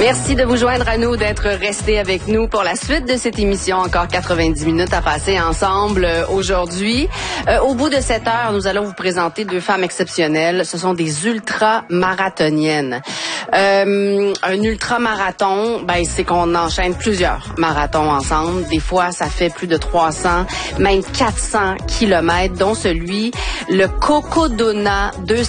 Merci de vous joindre à nous, d'être restés avec nous pour la suite de cette émission. Encore 90 minutes à passer ensemble aujourd'hui. Au bout de cette heure, nous allons vous présenter deux femmes exceptionnelles. Ce sont des ultra-marathoniennes. Un ultra-marathon, c'est qu'on enchaîne plusieurs marathons ensemble. Des fois, ça fait plus de 300, même 400 kilomètres, dont celui, le Cocodona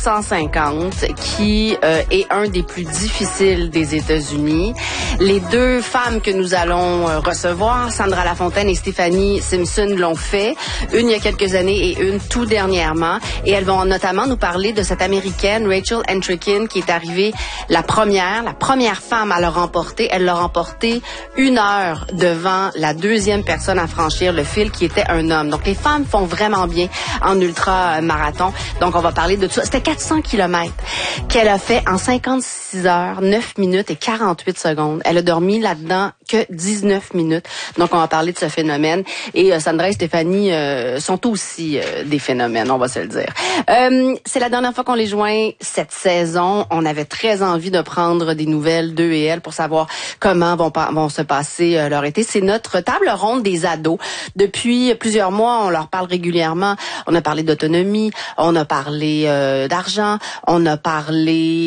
250, qui est un des plus difficiles des États-Unis. Les deux femmes que nous allons recevoir, Sandra Lafontaine et Stéphanie Simpson, l'ont fait. Une il y a quelques années et une tout dernièrement. Et elles vont notamment nous parler de cette Américaine, Rachel Entrekin, qui est arrivée la première femme à le remporter. Elle l'a remporté 1 heure devant la deuxième personne à franchir le fil, qui était un homme. Donc, les femmes font vraiment bien en ultra-marathon. Donc, on va parler de tout ça. C'était 400 kilomètres qu'elle a fait en 56 heures, 9 minutes et 48 secondes. Elle a dormi là-dedans que 19 minutes. Donc, on va parler de ce phénomène. Et Sandra et Stéphanie sont aussi des phénomènes, on va se le dire. C'est la dernière fois qu'on les joint cette saison. On avait très envie de prendre des nouvelles d'eux et elles pour savoir comment vont se passer leur été. C'est notre table ronde des ados. Depuis plusieurs mois, on leur parle régulièrement. On a parlé d'autonomie, on a parlé d'argent, on a parlé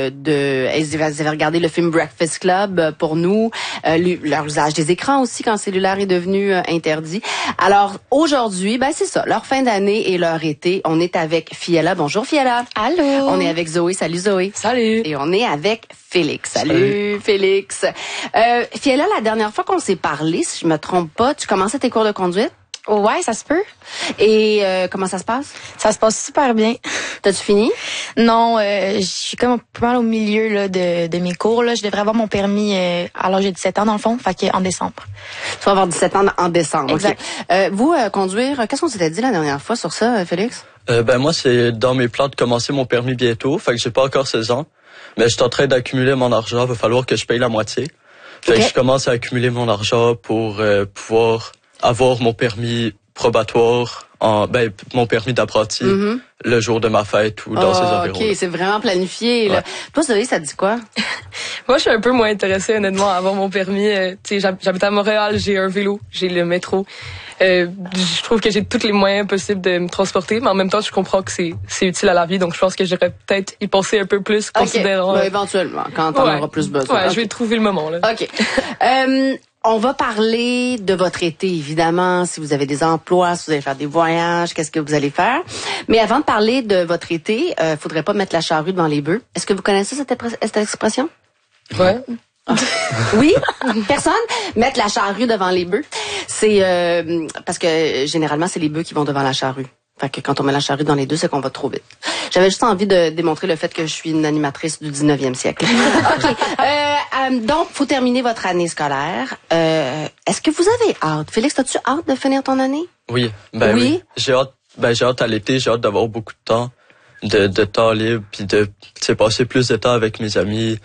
vous avez regardé le film Breakfast Club pour nous, leur usage des écrans aussi quand le cellulaire est devenu interdit. Alors aujourd'hui, c'est ça, leur fin d'année et leur été. On est avec Fiella. Bonjour Fiella. Allô. On est avec Zoé. Salut Zoé. Salut. Et on est avec Félix. Salut Félix. Fiella, la dernière fois qu'on s'est parlé, si je me trompe pas, tu commençais tes cours de conduite? Ouais, ça se peut. Et comment ça se passe? Ça se passe super bien. T'as-tu fini? Non, je suis comme pas mal au milieu là, de mes cours. Là. Je devrais avoir mon permis à l'âge de 17 ans, dans le fond, fait qu'en décembre. Tu vas avoir 17 ans en décembre. Exact. Okay. Vous, conduire, qu'est-ce qu'on s'était dit la dernière fois sur ça, Félix? Moi, c'est dans mes plans de commencer mon permis bientôt, fait que j'ai pas encore 16 ans. Mais je suis en train d'accumuler mon argent, il va falloir que je paye la moitié. Fait que je commence à accumuler mon argent pour pouvoir avoir mon permis probatoire, mon permis d'apprenti le jour de ma fête ou dans ces environs. OK, c'est vraiment planifié. Là. Toi, Zoé, ça te dit quoi? Moi, je suis un peu moins intéressée, honnêtement, à avoir mon permis. J'habite à Montréal, j'ai un vélo, j'ai le métro. Je trouve que j'ai tous les moyens possibles de me transporter, mais en même temps, je comprends que c'est utile à la vie, donc je pense que j'aurais peut-être y penser un peu plus, considérant... éventuellement, quand on aura plus besoin. Ouais, je vais trouver le moment, là. OK. On va parler de votre été, évidemment, si vous avez des emplois, si vous allez faire des voyages, qu'est-ce que vous allez faire. Mais avant de parler de votre été, faudrait pas mettre la charrue devant les bœufs. Est-ce que vous connaissez cette expression? Ouais. Oui? Personne? Mettre la charrue devant les bœufs. C'est parce que généralement, c'est les bœufs qui vont devant la charrue. Fait que quand on met la charrue dans les deux, c'est qu'on va trop vite. J'avais juste envie de démontrer le fait que je suis une animatrice du 19e siècle. OK. Donc, faut terminer votre année scolaire. Est-ce que vous avez hâte? Félix, as-tu hâte de finir ton année? Oui. Oui. J'ai hâte à l'été, j'ai hâte d'avoir beaucoup de temps, de temps libre, puis de passer plus de temps avec mes amis.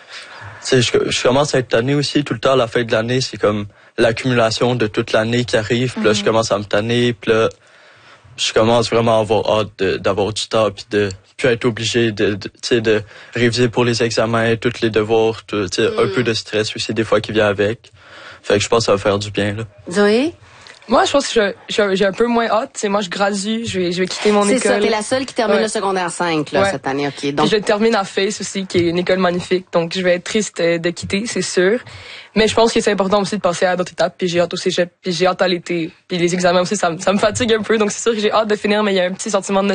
Je commence à être tanné aussi tout le temps à la fin de l'année. C'est comme l'accumulation de toute l'année qui arrive. Puis là, je commence à me tanner. Puis là, je commence vraiment à avoir hâte d'avoir du temps puis de plus être obligé de réviser pour les examens, tous les devoirs, un peu de stress aussi des fois qui vient avec. Fait que je pense que ça va faire du bien, là. Zoé? Moi, je pense que j'ai un peu moins hâte. Moi, je gradue, je vais quitter mon école. C'est ça, t'es la seule qui termine le secondaire 5 cette année. OK. Donc... Puis je termine à FACE aussi, qui est une école magnifique. Donc, je vais être triste de quitter, c'est sûr. Mais je pense que c'est important aussi de passer à d'autres étapes. Puis j'ai hâte au cégep, puis j'ai hâte à l'été. Puis les examens aussi, ça me fatigue un peu. Donc, c'est sûr que j'ai hâte de finir, mais il y a un petit sentiment de